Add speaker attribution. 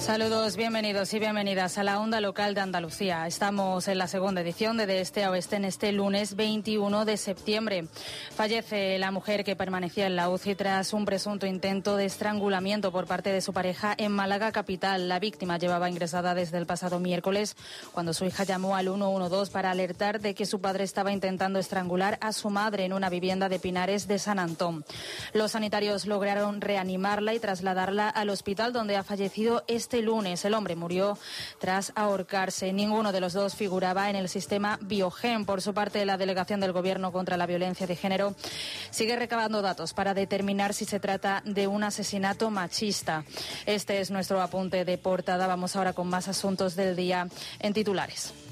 Speaker 1: Saludos, bienvenidos y bienvenidas a la Onda Local de Andalucía. Estamos en la segunda edición de Este a Oeste en este lunes 21 de septiembre. Fallece la mujer que permanecía en la UCI tras un presunto intento de estrangulamiento por parte de su pareja en Málaga capital. La víctima llevaba ingresada desde el pasado miércoles cuando su hija llamó al 112 para alertar de que su padre estaba intentando estrangular a su madre en una vivienda de Pinares de San Antón. Los sanitarios lograron reanimarla y trasladarla al hospital donde ha fallecido este lunes. El hombre murió tras ahorcarse. Ninguno de los dos figuraba en el sistema Biogen. Por su parte, la delegación del Gobierno contra la Violencia de Género sigue recabando datos para determinar si se trata de un asesinato machista. Este es nuestro apunte de portada. Vamos ahora con más asuntos del día en titulares.